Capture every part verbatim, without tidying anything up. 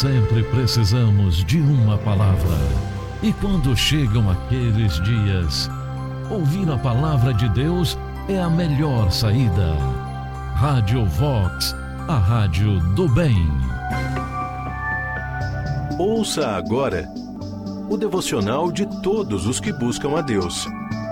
sempre precisamos de uma palavra. E quando chegam aqueles dias, ouvir a palavra de Deus é a melhor saída. Rádio Vox, a rádio do bem. Ouça agora o devocional de todos os que buscam a Deus.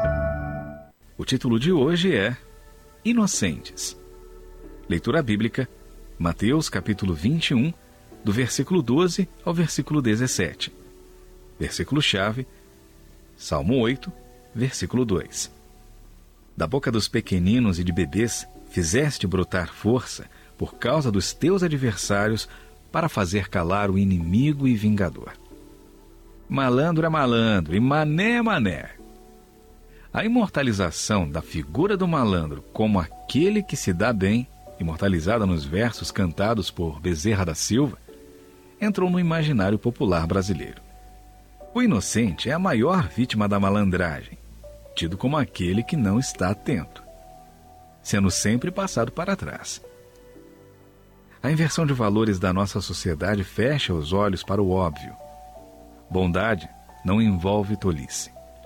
O título de hoje é Inocentes. Leitura bíblica, Mateus capítulo vinte e um, do versículo doze ao versículo dezessete. Versículo-chave, Salmo oito, versículo dois. Da boca dos pequeninos e de bebês fizeste brotar força por causa dos teus adversários para fazer calar o inimigo e vingador. Malandro é malandro e mané é mané. A imortalização da figura do malandro como aquele que se dá bem, imortalizada nos versos cantados por Bezerra da Silva, entrou no imaginário popular brasileiro. O inocente é a maior vítima da malandragem, tido como aquele que não está atento, sendo sempre passado para trás. A inversão de valores da nossa sociedade fecha os olhos para o óbvio. Bondade não envolve tolice.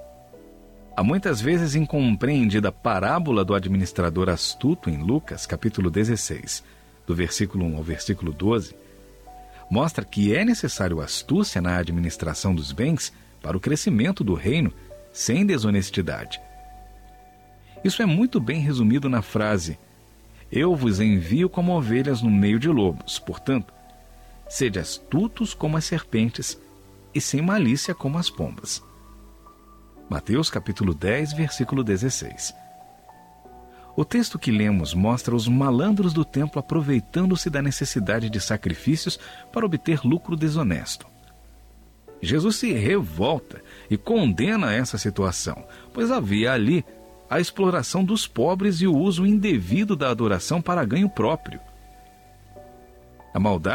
A muitas vezes incompreendida parábola do administrador astuto em Lucas, capítulo dezesseis, do versículo um ao versículo doze, mostra que é necessário astúcia na administração dos bens para o crescimento do reino sem desonestidade. Isso é muito bem resumido na frase: eu vos envio como ovelhas no meio de lobos, portanto, sede astutos como as serpentes e sem malícia como as pombas. Mateus capítulo dez, versículo dezesseis. O texto que lemos mostra os malandros do templo aproveitando-se da necessidade de sacrifícios para obter lucro desonesto. Jesus se revolta e condena essa situação, pois havia ali a exploração dos pobres e o uso indevido da adoração para ganho próprio. A maldade